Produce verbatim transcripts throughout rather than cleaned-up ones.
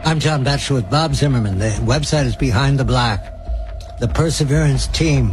I'm John Batchelor with Bob Zimmerman. The website is Behind the Black. The Perseverance team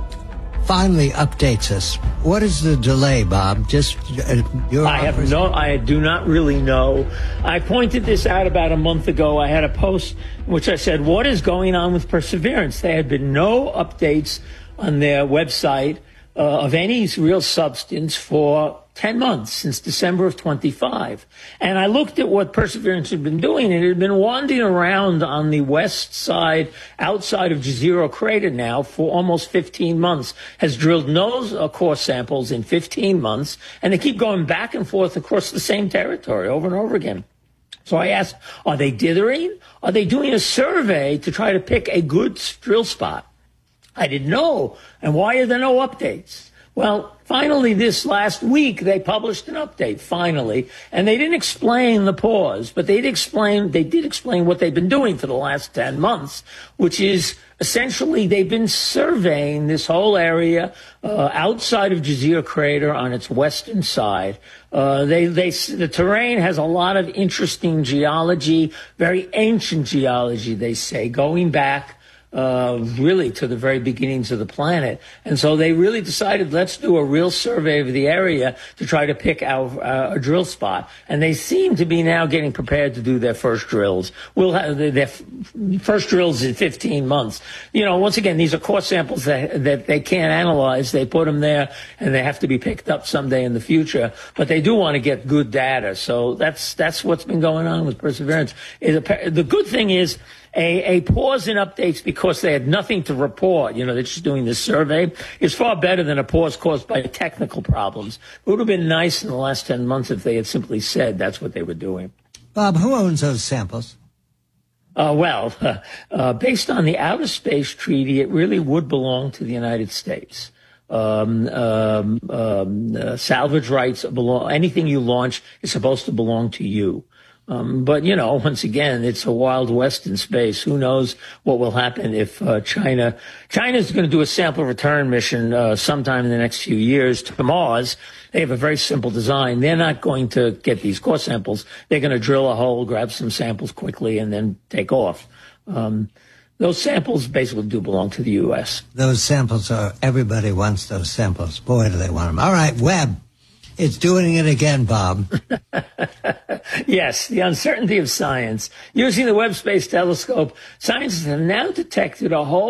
finally updates us. What is the delay, Bob? Just uh, your I have no, I do not really know. I pointed this out about a month ago. I had a post in which I said, what is going on with Perseverance? There had been no updates on their website uh, of any real substance for ten months, since December of twenty-five. And I looked at what Perseverance had been doing, and it had been wandering around on the west side, outside of Jezero Crater now, for almost fifteen months, has drilled no uh, core samples in fifteen months, and they keep going back and forth across the same territory over and over again. So I asked, are they dithering? Are they doing a survey to try to pick a good drill spot? I didn't know. And why are there no updates? Well, finally, this last week, they published an update, finally, and they didn't explain the pause, but they did explain, they did explain what they've been doing for the last ten months, which is essentially they've been surveying this whole area uh, outside of Jezero Crater on its western side. Uh, they, they, the terrain has a lot of interesting geology, very ancient geology, they say, going back Uh, really to the very beginnings of the planet. And so they really decided, let's do a real survey of the area to try to pick out uh, a drill spot. And they seem to be now getting prepared to do their first drills. We'll have their, their first drills in fifteen months. You know, once again, these are core samples that, that they can't analyze. They put them there and they have to be picked up someday in the future. But they do want to get good data. So that's, that's what's been going on with Perseverance. The good thing is, A, a pause in updates because they had nothing to report, you know, they're just doing this survey, is far better than a pause caused by technical problems. It would have been nice in the last ten months if they had simply said that's what they were doing. Bob, who owns those samples? Uh, well, uh, uh, based on the Outer Space Treaty, it really would belong to the United States. Um, um, um, uh, salvage rights belong, anything you launch is supposed to belong to you. Um, but, you know, once again, it's a wild west in space. Who knows what will happen if uh, China China's going to do a sample return mission uh, sometime in the next few years to Mars. They have a very simple design. They're not going to get these core samples. They're going to drill a hole, grab some samples quickly, and then take off. Um, those samples basically do belong to the U S. Those samples are, everybody wants those samples. Boy, do they want them. All right, Webb. It's doing it again, Bob. Yes, the uncertainty of science. Using the Webb Space Telescope, scientists have now detected a whole